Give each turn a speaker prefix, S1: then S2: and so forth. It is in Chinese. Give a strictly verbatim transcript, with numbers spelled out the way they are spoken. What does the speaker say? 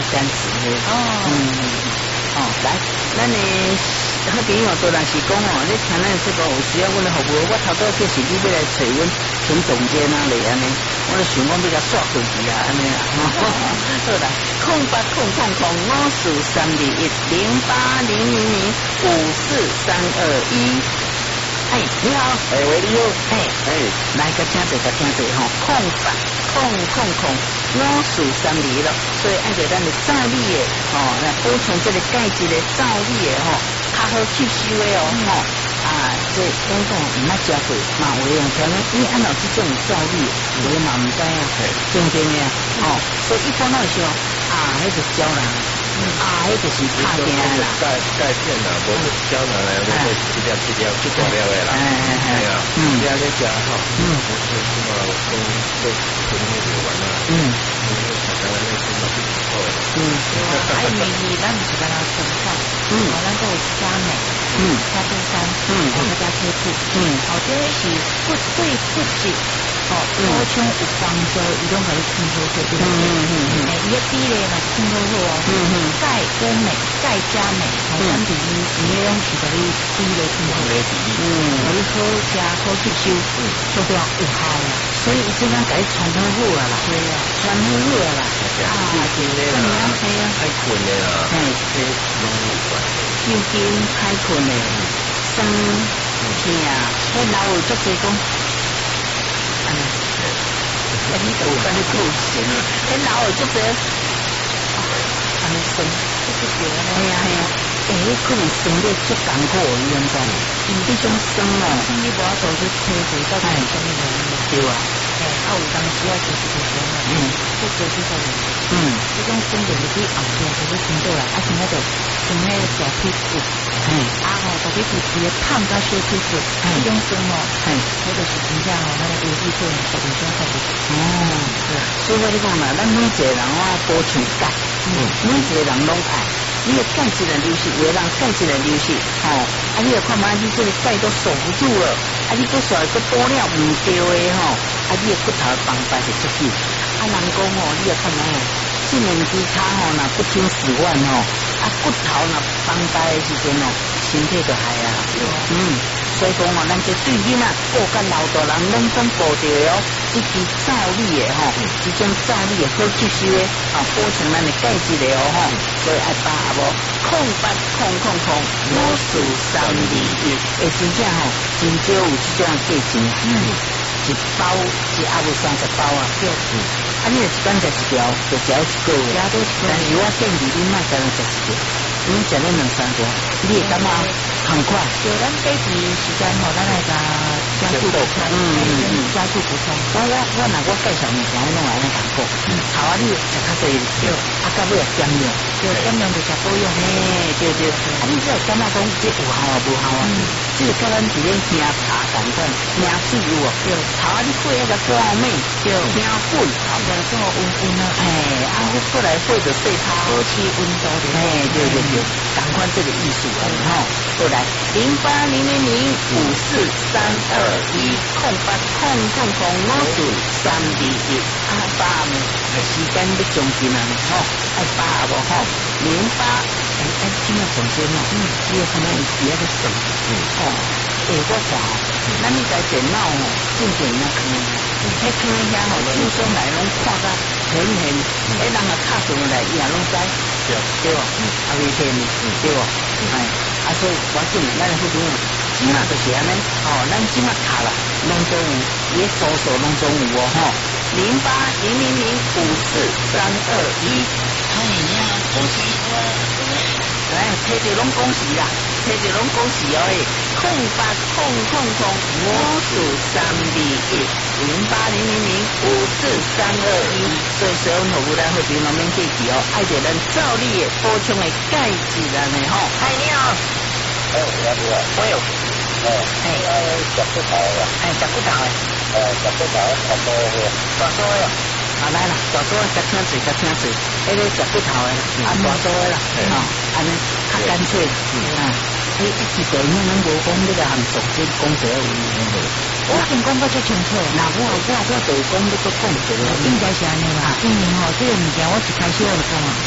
S1: 甘蔗
S2: 哦，
S1: 嗯哦，来，咱的好朋友做人是讲哦，你听咱这个有需要阮的服务，我头拄就是你要来找阮陈总监啊嚟安尼，我就想讲要甲刷回去啊安尼啦，好啦，空八空空空五四三二一零八零零零五四三二一。哎，你好，
S3: 哎，喂，你好，
S1: 哎哎，来个听者个听者吼，空八空空空五四三二咯，所以按照咱的照理的吼，来补充这个钙质的照理的吼，较好吸收的哦吼。啊，这讲讲唔捌食过，嘛有样听咧，因为按照这种照理，有的嘛唔知啊，正正的啊，哦，所以一般都是说啊，那个胶囊。啊，迄就是拍片啦，
S3: 钙钙片啦，无是胶囊来，我会吃掉吃掉去掉了的啦。哎哎哎，哎呀，嗯，这样在加哈，嗯，我是起码我跟跟跟那个玩啦，嗯，因为常常那个嘛是不错的，嗯，
S2: 还有米米，咱唔是跟他纯化，嗯，咱都有加镁，嗯，加豆酸，嗯，然后加贴布，嗯，好，这是不对不止。哦，补充有帮助，伊拢可以清楚说，对不对？嗯嗯嗯。诶，伊个比例嘛是清楚好哦。嗯嗯。钙跟镁，钙加镁，好相比于伊迄种是可以比例清楚的比例。嗯。可以好加好吸收，做到有效啦。
S1: 所以伊即摆甲伊传好好啊啦，对啊，传好好啊啦。啊，
S3: 对的啦。
S1: 对啊。
S3: 太困的啦。嘿，这拢有关。
S1: 究竟太困的，生痛，迄老有足济讲。哎，你都跟你够闲，你老有这个，安尼生，这个哎呀哎呀，哎，可能生得足艰苦伊样讲，伊这种生哦，
S2: 你无法度去体会到底是什么原因，
S1: 对啊，
S2: 哎，啊有当时啊就是这种啊，嗯，不做这种，嗯，这种生的就是后天就是听到啦，啊，现在就像那个小屁股，嗯，啊吼，小屁股直接烫到小屁股，这种生哦，嗯，或者是真正哦，那个有机质特别像特别，哦，
S1: 是，所以我你讲嘛，咱每一个人啊补充钙，嗯，每一个人拢爱。你的钙质的流失，会让钙质的流失，哦，啊，你又看嘛，你这个钙都守不住了，啊，你这甩个多了唔对的吼，啊，你的骨头崩败是出去，啊，人讲哦，你又看嘛，这年纪卡吼，那不听使唤吼，啊，骨头那崩败的时阵哦，身体就害啊，嗯，所以讲哦，咱这对囡仔，个甲老大人拢总保着哦，这支照理的吼，这种照理的好吸收的，啊，补充咱的钙质的哦吼。所以爱把啊无空八空空空五四三二一，诶，真正吼真少有这种价钱，嗯，一包一阿无三十包啊，对，嗯，啊，你若一般食一条，就只要一个月，但是我建议你莫干那食一条，因为食了两三条，你会感觉很快。
S2: 就咱这期时间吼，咱来个加速补充，嗯嗯嗯，加速补充。
S1: 我我我若我介绍物件，我拢爱安尼讲过，头啊你食较济，对，啊到尾减量。
S2: 就减量就食保养，
S1: 嘿，对对，啊，你只要感觉讲这有效啊，无效啊，这个甲咱一个听茶同款，听水有哦，对，头啊你过那个光美，对，听粉，后边这么温温啊，哎，啊，我过来或者对它
S2: 保持温度的，
S1: 哎，对对对，赶快这个艺术啊，哈，过来零八零零零五四三二一空八空空空五四三二一，啊，把呢时间要将近啊，吼，爱把无吼。零八，哎哎，今日总监哦，嗯，你有看到伊底下在省，嗯，哦，哎，我讲哦，咱你台电脑哦，进电那坑，迄坑遐吼，就算来拢看甲很很，迄人啊卡上来，伊也拢知，对对哦，嗯，啊未骗你，对哦，哎，啊所以我建议咱的副总，起码就是安尼，哦，咱起码卡了，拢总有，也手手拢总有哦，吼，零八零零零五四三二一。哎呀，恭喜我！来，摕着拢恭喜啦，摕着拢恭喜哦！诶，空八空空空五四三二一零八零零零五四三二一，所以所有服务咱会比我们客气哦，爱着咱照例的补充的钙质安尼吼。嗨，你好。
S3: 哎，你好，我有。哎，哎，食骨头啊。
S1: 哎，食骨头诶。
S3: 哎，食骨头大多嘅，
S1: 大多嘅。啊来啦，大多较听嘴，较听嘴，迄个食骨头诶，啊大多诶啦，哦，安尼较干脆，啊，伊一直在那咱无讲这个含总监讲这个有影无？
S2: 我已经讲到最清楚，
S1: 那我我我就讲你个讲这个，
S2: 应该是安尼啦，因为吼，这个物件我一开始我就讲啊。